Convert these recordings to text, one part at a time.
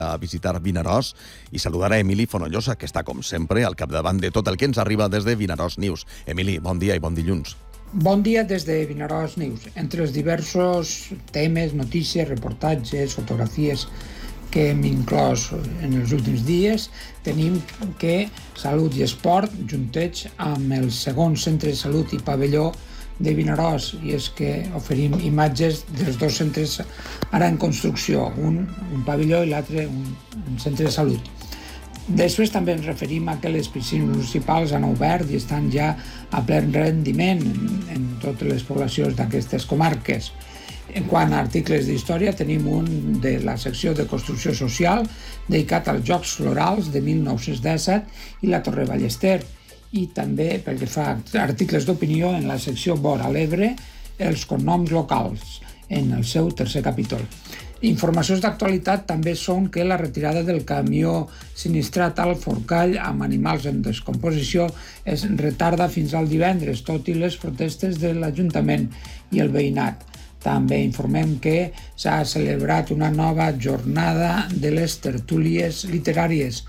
a visitar Vinaròs i saludar a Emili Fonollosa, que està, com sempre, al capdavant de tot el que ens arriba des de Vinaròs News. Emili, bon dia i bon dilluns. Bon dia des de Vinaròs News. Entre els diversos temes, notícies, reportatges, fotografies que hem inclòs en els últims dies, tenim que Salut i Esport, juntets amb el segon centre de salut i pavelló de Vinaròs, i és que oferim imatges dels dos centres ara en construcció, un pavelló i l'altre un centre de salut. Després també ens referim a que les piscines municipals han obert i estan ja a ple rendiment en totes les poblacions d'aquestes comarques. En quant a articles d'història, tenim un de la secció de construcció social dedicat als Jocs Florals de 1917 i la Torre Ballester, i també, pel que fa a articles d'opinió, en la secció Vora l'Ebre, els cognoms locals, en el seu tercer capítol. Informacions d'actualitat també són que la retirada del camió sinistrat al Forcall amb animals en descomposició es retarda fins al divendres, tot i les protestes de l'Ajuntament i el veïnat. També informem que s'ha celebrat una nova jornada de les tertúlies literàries.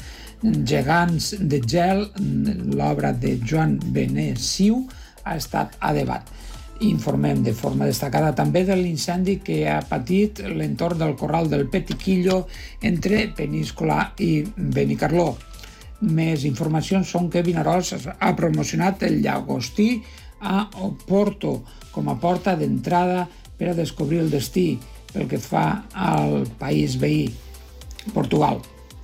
Gegants de gel, l'obra de Joan Benessiu, ha estat a debat. Informem de forma destacada també de l'incendi que ha patit l'entorn del Corral del Petiquillo entre Peníscola i Benicarló. Més informacions són que Vinaròs ha promocionat el llagostí a Oporto com a porta d'entrada per a descobrir el destí pel que fa al país veí, Portugal.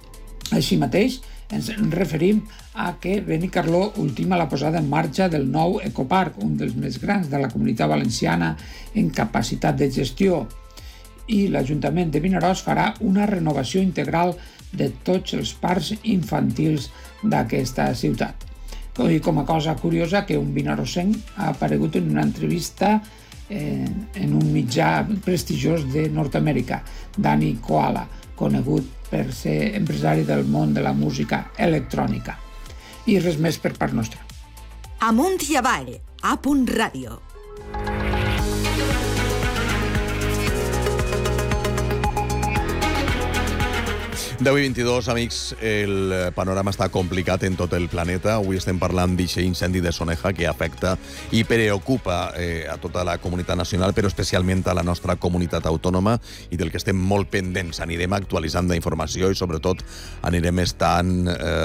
Així mateix, ens referim a que Benicarló ultima la posada en marxa del nou ecoparc, un dels més grans de la Comunitat Valenciana en capacitat de gestió, i l'Ajuntament de Vinaròs farà una renovació integral de tots els parcs infantils d'aquesta ciutat. I com a cosa curiosa, que un vinarossenc ha aparegut en una entrevista en un mitjà prestigiós de Nord-Amèrica, Dani Koala, conegut per ser empresari del món de la música electrònica. I res més per part nostra. Amunt i avall, A.Ràdio. 10:22, amics, el panorama està complicat en tot el planeta. Avui estem parlant d'aquest incendi de Soneja que afecta i preocupa a tota la comunitat nacional, però especialment a la nostra comunitat autònoma, i del que estem molt pendents. Anirem actualitzant la informació i, sobretot, anirem estant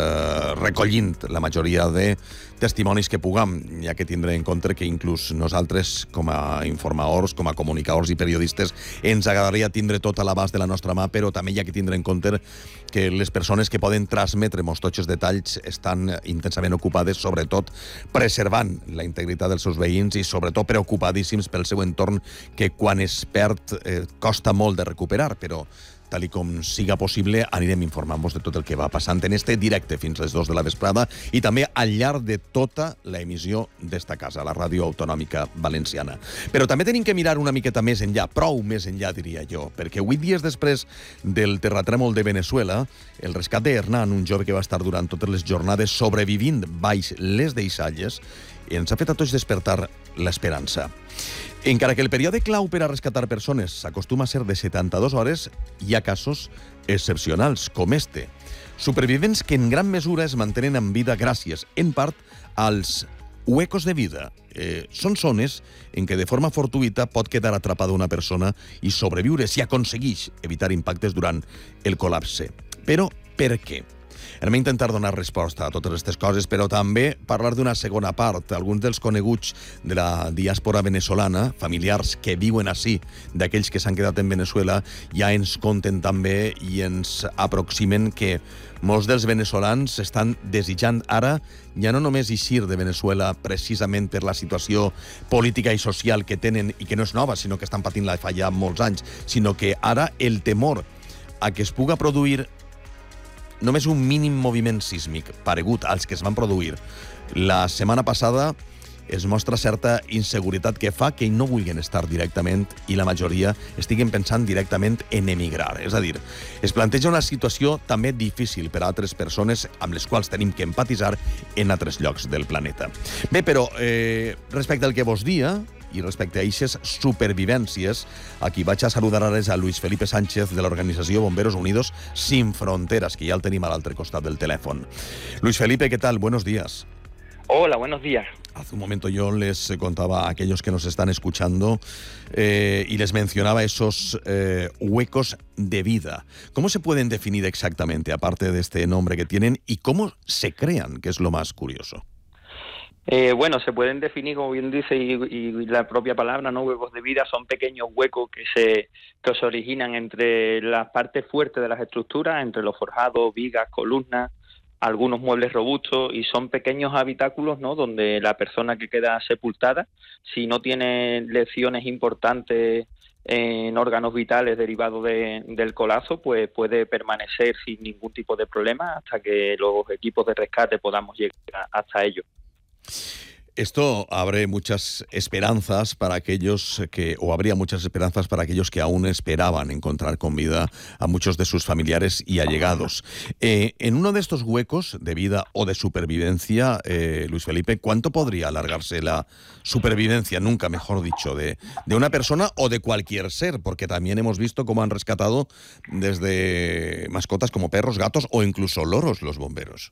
recollint la majoria de testimonis que puguem. Hi ha que tindre en compte que inclús nosaltres, com a informadors, com a comunicadors i periodistes, ens agradaria tindre tot a l'abast de la nostra mà, però també hi ha que tindre en compte que les persones que poden transmetre mostotges detalls estan intensament ocupades, sobretot preservant la integritat dels seus veïns i sobretot preocupadíssims pel seu entorn, que quan es perd costa molt de recuperar, però tal com siga possible, anirem informant-vos de tot el que va passant en este directe fins les 2 de la vesprada i també al llarg de tota l'emissió d'esta casa, la Ràdio Autonòmica Valenciana. Però també tenim que mirar una miqueta més enllà, prou més enllà, diria jo, perquè 8 dies després del terratrèmol de Venezuela, el rescat de Hernán, un jove que va estar durant totes les jornades sobrevivint baix les deixalles, ens ha fet a tots despertar l'esperança. Encara que el període clau per a rescatar persones s'acostuma a ser de 72 hores, hi ha casos excepcionals, com este. Supervivents que en gran mesura es mantenen en vida gràcies, en part, als huecos de vida. Són zones en què de forma fortuïta pot quedar atrapada una persona i sobreviure si aconsegueix evitar impactes durant el col·lapse. Però per què? Hem d'intentar donar resposta a totes aquestes coses, però també parlar d'una segona part. Alguns dels coneguts de la diàspora venezolana, familiars que viuen ací, d'aquells que s'han quedat en Venezuela, ja ens conten també i ens aproximen que molts dels venezolans estan desitjant ara ja no només eixir de Venezuela precisament per la situació política i social que tenen i que no és nova, sinó que estan patint la fa ja molts anys, sinó que ara el temor a que es puga produir només un mínim moviment sísmic paregut als que es van produir la setmana passada es mostra certa inseguretat que fa que no vulguin estar directament i la majoria estiguen pensant directament en emigrar. És a dir, es planteja una situació també difícil per a altres persones amb les quals tenim que empatitzar en altres llocs del planeta. Bé, però respecte al que vos dia, i respecte a eixes supervivències, a qui vaig a saludar ara és a Luis Felipe Sánchez de l'organització Bomberos Unidos Sin Fronteras, que ya el tenim a l'altre costat del teléfono. Luis Felipe, ¿qué tal? Buenos días. Hola, buenos días. Hace un momento yo les contaba a aquellos que nos están escuchando y les mencionaba esos huecos de vida. ¿Cómo se pueden definir exactamente, aparte de este nombre que tienen, y cómo se crean, que es lo más curioso? Bueno, se pueden definir, como bien dice, y la propia palabra, ¿no? Huecos de vida son pequeños huecos que se originan entre las partes fuertes de las estructuras, entre los forjados, vigas, columnas, algunos muebles robustos, y son pequeños habitáculos, ¿no? Donde la persona que queda sepultada, si no tiene lesiones importantes en órganos vitales derivados del colapso, pues puede permanecer sin ningún tipo de problema hasta que los equipos de rescate podamos llegar hasta ellos. Esto abre muchas esperanzas para aquellos habría muchas esperanzas para aquellos que aún esperaban encontrar con vida a muchos de sus familiares y allegados. En uno de estos huecos de vida o de supervivencia, Luis Felipe, ¿cuánto podría alargarse la supervivencia, nunca mejor dicho, de una persona o de cualquier ser? Porque también hemos visto cómo han rescatado desde mascotas como perros, gatos o incluso loros los bomberos.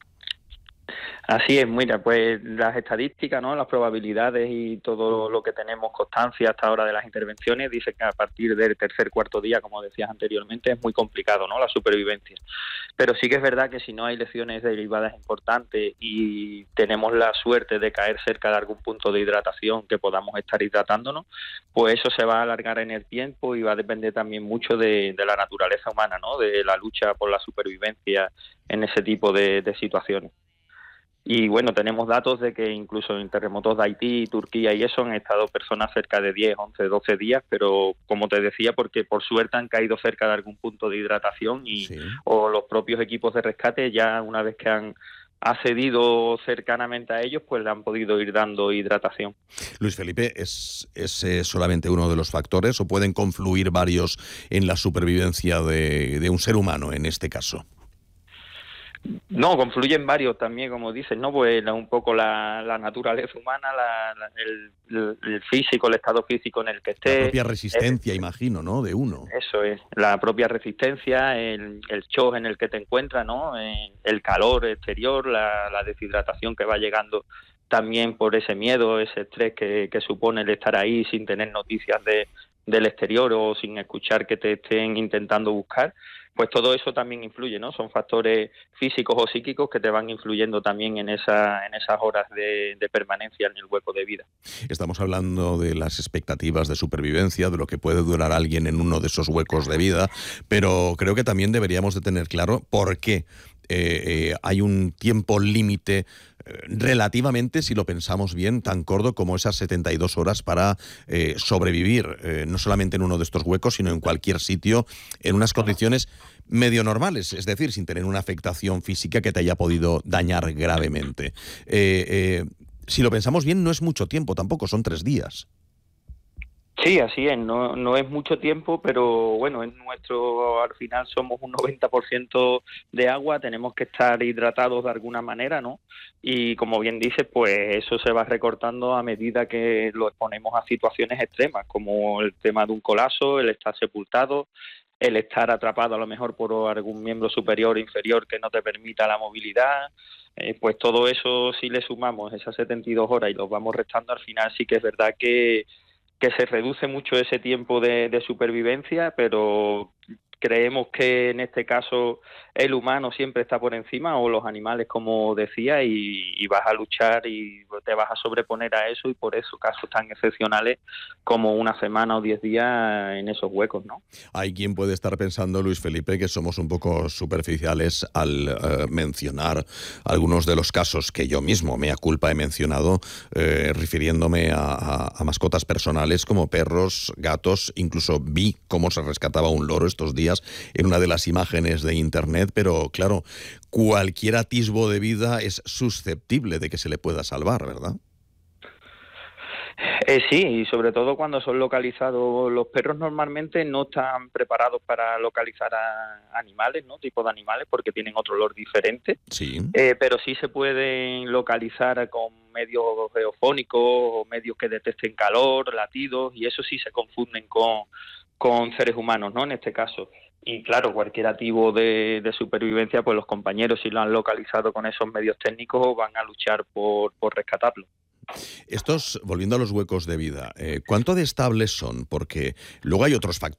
Así es, mira, pues las estadísticas, ¿no? Las probabilidades y todo lo que tenemos constancia hasta ahora de las intervenciones dice que a partir del cuarto día, como decías anteriormente, es muy complicado, ¿no? La supervivencia. Pero sí que es verdad que si no hay lesiones derivadas importantes y tenemos la suerte de caer cerca de algún punto de hidratación que podamos estar hidratándonos, pues eso se va a alargar en el tiempo y va a depender también mucho de la naturaleza humana, ¿no? De la lucha por la supervivencia en ese tipo de situaciones. Y bueno, tenemos datos de que incluso en terremotos de Haití, Turquía y eso han estado personas cerca de 10, 11, 12 días, pero como te decía, porque por suerte han caído cerca de algún punto de hidratación o los propios equipos de rescate ya una vez que han accedido cercanamente a ellos, pues le han podido ir dando hidratación. Luis Felipe, ¿es solamente uno de los factores o pueden confluir varios en la supervivencia de un ser humano en este caso? No, confluyen varios también, como dices, ¿no? Pues un poco la naturaleza humana, el físico, el estado físico en el que esté. La propia resistencia, imagino, ¿no? De uno. Eso es, la propia resistencia, el shock en el que te encuentras, ¿no? El calor exterior, la deshidratación que va llegando también por ese miedo, ese estrés que supone el estar ahí sin tener noticias del exterior o sin escuchar que te estén intentando buscar. Pues todo eso también influye, ¿no? Son factores físicos o psíquicos que te van influyendo también en esas horas de permanencia en el hueco de vida. Estamos hablando de las expectativas de supervivencia, de lo que puede durar alguien en uno de esos huecos de vida, pero creo que también deberíamos de tener claro por qué hay un tiempo límite relativamente, si lo pensamos bien, tan corto como esas 72 horas para sobrevivir, no solamente en uno de estos huecos, sino en cualquier sitio, en unas condiciones medio normales, es decir, sin tener una afectación física que te haya podido dañar gravemente. Si lo pensamos bien, no es mucho tiempo tampoco, son 3 días. Sí, así es, no es mucho tiempo, pero bueno, al final somos un 90% de agua, tenemos que estar hidratados de alguna manera, ¿no? Y como bien dices, pues eso se va recortando a medida que lo exponemos a situaciones extremas, como el tema de un colapso, el estar sepultado, el estar atrapado a lo mejor por algún miembro superior o inferior que no te permita la movilidad. Pues todo eso, si le sumamos esas 72 horas y los vamos restando, al final sí que es verdad que se reduce mucho ese tiempo de supervivencia, pero creemos que en este caso el humano siempre está por encima, o los animales, como decía, y vas a luchar y te vas a sobreponer a eso, y por eso casos tan excepcionales como una semana o 10 días en esos huecos, ¿no? Hay quien puede estar pensando, Luis Felipe, que somos un poco superficiales al mencionar algunos de los casos que yo mismo, mea culpa, he mencionado, refiriéndome a mascotas personales como perros, gatos. Incluso vi cómo se rescataba un loro estos días en una de las imágenes de internet, pero claro, cualquier atisbo de vida es susceptible de que se le pueda salvar, ¿verdad? Sí, y sobre todo cuando son localizados, los perros normalmente no están preparados para localizar a animales, ¿no? Tipos de animales, porque tienen otro olor diferente. Sí. Pero sí se pueden localizar con medios geofónicos o medios que detecten calor, latidos, y eso sí se confunden con seres humanos, ¿no? En este caso. Y claro, cualquier activo de supervivencia, pues los compañeros, si lo han localizado con esos medios técnicos, van a luchar por rescatarlo. Estos, volviendo a los huecos de vida, ¿cuánto de estables son? Porque luego hay otros factores